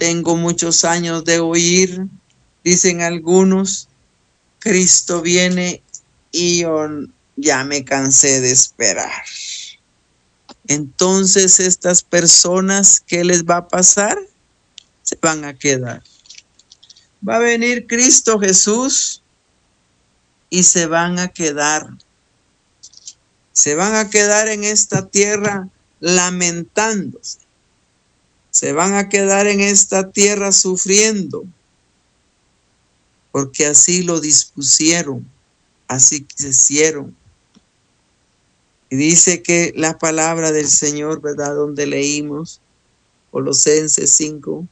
tengo muchos años de oír, dicen algunos, Cristo viene y yo ya me cansé de esperar. Entonces estas personas, ¿qué les va a pasar? Se van a quedar. Va a venir Cristo Jesús y se van a quedar. Se van a quedar en esta tierra lamentándose. Se van a quedar en esta tierra sufriendo. Porque así lo dispusieron, así quisieron. Y dice que la palabra del Señor, ¿verdad? Donde leímos, Colosenses 5,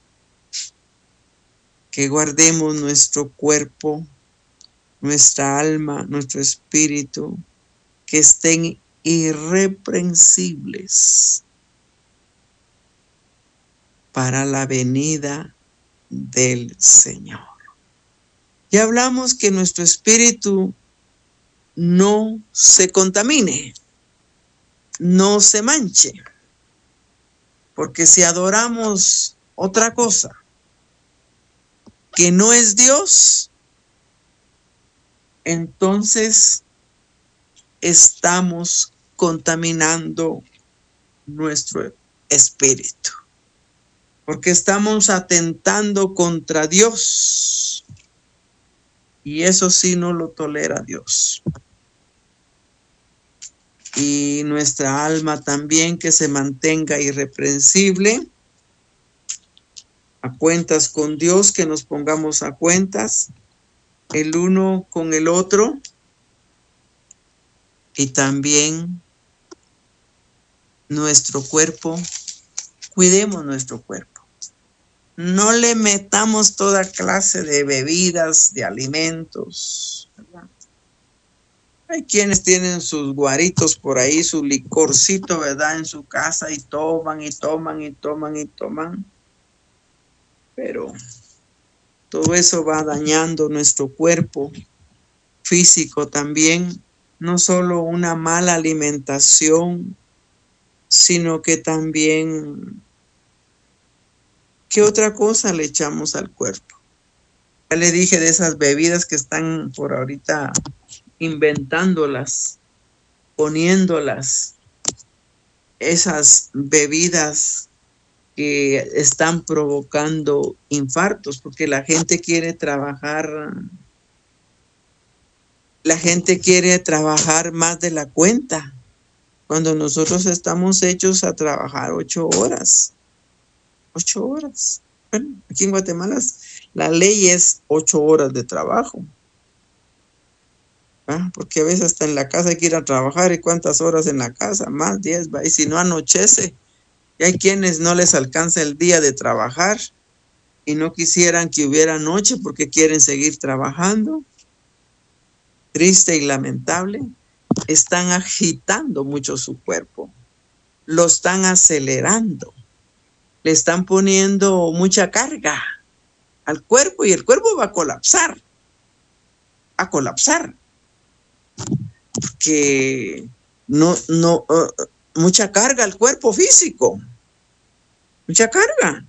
que guardemos nuestro cuerpo, nuestra alma, nuestro espíritu, que estén irreprensibles para la venida del Señor. Ya hablamos que nuestro espíritu no se contamine, no se manche, porque si adoramos otra cosa que no es Dios, entonces estamos contaminando nuestro espíritu, porque estamos atentando contra Dios, y eso sí no lo tolera Dios. Y nuestra alma también, que se mantenga irreprensible, a cuentas con Dios, que nos pongamos a cuentas el uno con el otro, y también nuestro cuerpo, cuidemos nuestro cuerpo. No le metamos toda clase de bebidas, de alimentos, ¿verdad? Hay quienes tienen sus guaritos por ahí, su licorcito, ¿verdad? En su casa, y toman, y toman, y toman, y toman. Pero todo eso va dañando nuestro cuerpo físico también. No solo una mala alimentación, sino que también, ¿qué otra cosa le echamos al cuerpo? Ya le dije de esas bebidas que están por ahorita inventándolas, poniéndolas, esas bebidas que están provocando infartos, porque la gente quiere trabajar más de la cuenta, cuando nosotros estamos hechos a trabajar 8 horas. 8 horas. Bueno, aquí en Guatemala la ley es 8 horas de trabajo. Porque a veces hasta en la casa hay que ir a trabajar, y cuántas horas en la casa, más 10, y si no anochece, y hay quienes no les alcanza el día de trabajar y no quisieran que hubiera noche porque quieren seguir trabajando. Triste y lamentable. Están agitando mucho su cuerpo, lo están acelerando, le están poniendo mucha carga al cuerpo, y el cuerpo va a colapsar, porque mucha carga al cuerpo físico, mucha carga.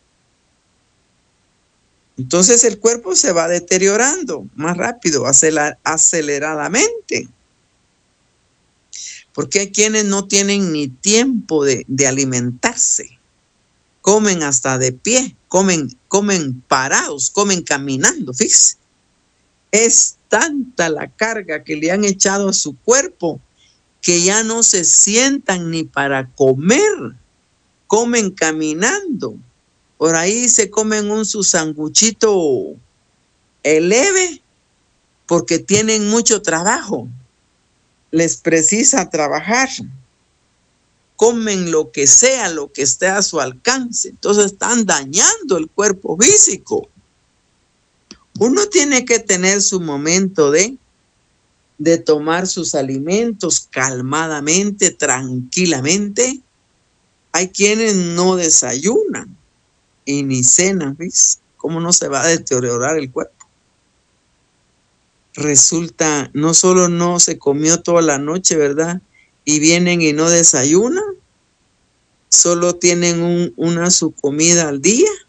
Entonces el cuerpo se va deteriorando más rápido, aceleradamente, porque hay quienes no tienen ni tiempo de alimentarse, comen hasta de pie, comen parados, comen caminando, fíjese. Es tanta la carga que le han echado a su cuerpo que ya no se sientan ni para comer, comen caminando. Por ahí se comen su sanguchito leve porque tienen mucho trabajo, les precisa trabajar. Comen lo que sea, lo que esté a su alcance. Entonces están dañando el cuerpo físico. Uno tiene que tener su momento de tomar sus alimentos calmadamente, tranquilamente. Hay quienes no desayunan y ni cenan, ¿ves? ¿Cómo no se va a deteriorar el cuerpo? Resulta, no solo no se comió toda la noche, ¿verdad? Y vienen y no desayunan, solo tienen su comida al día,